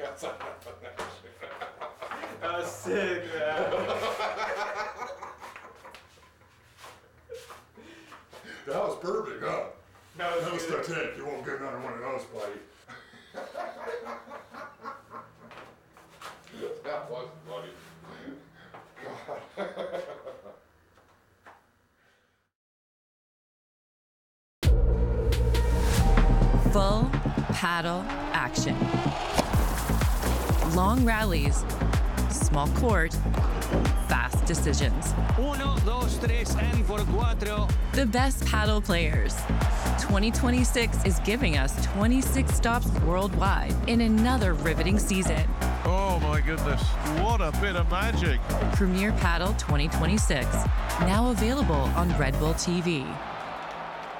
That was sick, man. That was perfect, huh? That was the tip. You won't get another one of those, buddy. That was funny. Full paddle action. Long rallies, small court, fast decisions. 1, 2, 3, and for 4. The best paddle players. 2026 is giving us 26 stops worldwide in another riveting season. Oh my goodness, what a bit of magic. Premier Paddle 2026, now available on Red Bull TV.